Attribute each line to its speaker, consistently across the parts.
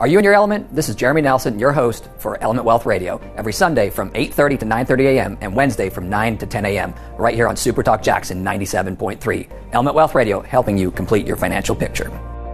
Speaker 1: Are you in your element? This is Jeremy Nelson, your host for Element Wealth Radio, every Sunday from 8:30 to 9:30 a.m. and Wednesday from 9 to 10 a.m. right here on Super Talk Jackson 97.3. Element Wealth Radio, helping you complete your financial picture.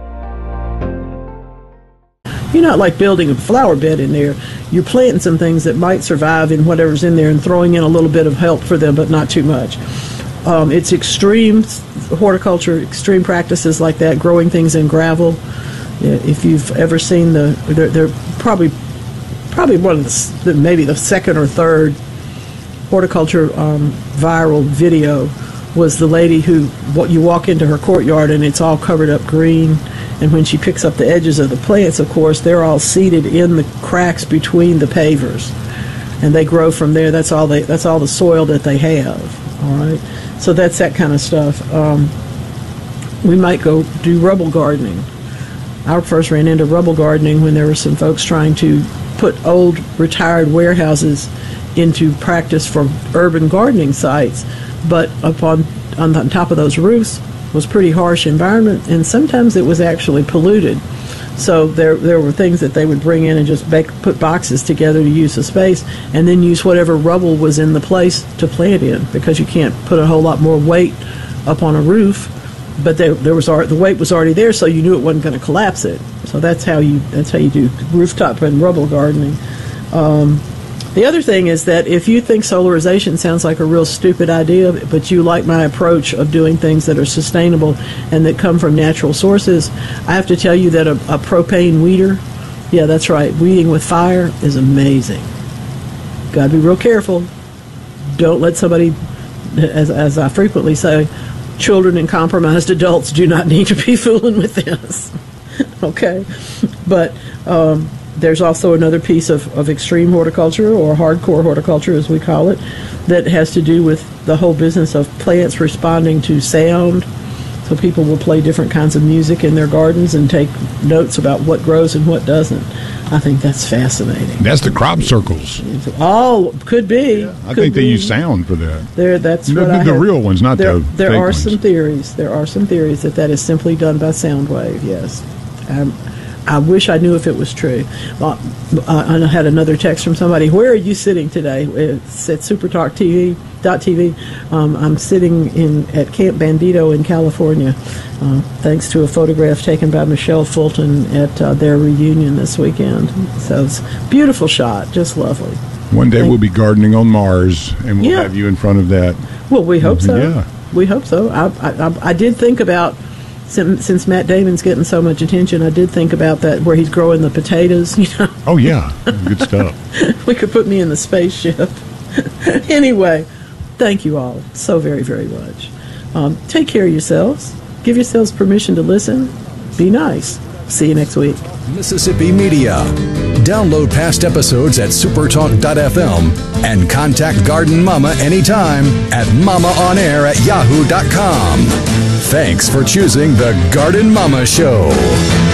Speaker 2: You're not like building a flower bed in there. You're planting some things that might survive in whatever's in there and throwing in a little bit of help for them, but not too much. It's extreme horticulture, extreme practices like that, growing things in gravel. If you've ever seen they're probably one of maybe the second or third horticulture viral video was the lady who, you walk into her courtyard and it's all covered up green, and when she picks up the edges of the plants, of course, they're all seeded in the cracks between the pavers, and they grow from there. That's all the soil that they have. All right, so that's that kind of stuff. We might go do rubble gardening. I first ran into rubble gardening when there were some folks trying to put old retired warehouses into practice for urban gardening sites, but on top of those roofs was pretty harsh environment, and sometimes it was actually polluted. So there were things that they would bring in and just put boxes together to use the space, and then use whatever rubble was in the place to plant in, because you can't put a whole lot more weight up on a roof. But the weight was already there, so you knew it wasn't going to collapse it. So that's how you do rooftop and rubble gardening. The other thing is that if you think solarization sounds like a real stupid idea, but you like my approach of doing things that are sustainable and that come from natural sources, I have to tell you that a propane weeder, yeah, that's right, weeding with fire is amazing. Got to be real careful. Don't let somebody, as I frequently say, children and compromised adults do not need to be fooling with this. Okay? But there's also another piece of extreme horticulture, or hardcore horticulture as we call it, that has to do with the whole business of plants responding to sound. So people will play different kinds of music in their gardens and take notes about what grows and what doesn't. I think that's fascinating.
Speaker 3: That's the crop circles.
Speaker 2: Oh, could be.
Speaker 3: Yeah, I think they use sound for that.
Speaker 2: That's
Speaker 3: the real ones, not the fake
Speaker 2: There are
Speaker 3: ones.
Speaker 2: some theories. There are some theories that is simply done by sound wave, yes. I wish I knew if it was true. I had another text from somebody. Where are you sitting today? It's at supertalktv.tv. I'm sitting at Camp Bandito in California, thanks to a photograph taken by Michelle Fulton at their reunion this weekend. So it's a beautiful shot, just lovely.
Speaker 3: One day we'll be gardening on Mars, and we'll have you in front of that.
Speaker 2: Well, we hope so.
Speaker 3: Yeah.
Speaker 2: We hope so. I did think about, since Matt Damon's getting so much attention, I did think about that, where he's growing the potatoes.
Speaker 3: Oh, yeah. Good stuff.
Speaker 2: We could put me in the spaceship. Anyway, thank you all so very, very much. Take care of yourselves. Give yourselves permission to listen. Be nice. See you next week.
Speaker 4: Mississippi Media. Download past episodes at supertalk.fm and contact Garden Mama anytime at mamaonair@yahoo.com. Thanks for choosing the Garden Mama Show.